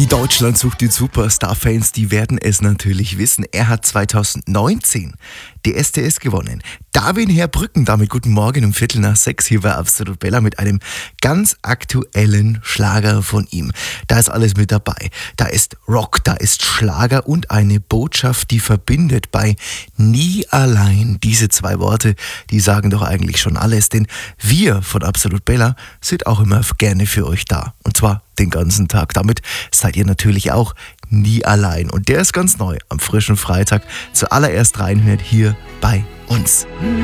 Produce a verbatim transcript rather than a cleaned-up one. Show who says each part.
Speaker 1: Die Deutschland sucht den Superstar-Fans, die werden es natürlich wissen. Er hat zwanzig neunzehn die S T S gewonnen. Darwin Herbrücken, damit guten Morgen um Viertel nach sechs hier bei Absolut Bella mit einem ganz aktuellen Schlager von ihm. Da ist alles mit dabei. Da ist Rock, da ist Schlager und eine Botschaft, die verbindet bei Nie allein. Diese zwei Worte, die sagen doch eigentlich schon alles, denn wir von Absolut Bella sind auch immer gerne für euch da. Und zwar den ganzen Tag. Damit seid ihr natürlich auch nie allein. Und der ist ganz neu am frischen Freitag zuallererst reinhört hier bei uns.